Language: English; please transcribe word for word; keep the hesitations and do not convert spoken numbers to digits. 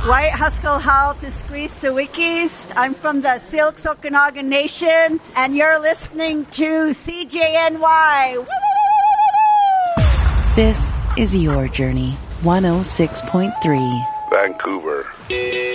White Haskell Howl to Squeeze the Wikis. I'm from the Silks Okanagan Nation, and you're listening to C J N Y. This is Your Journey, one oh six point three. Vancouver.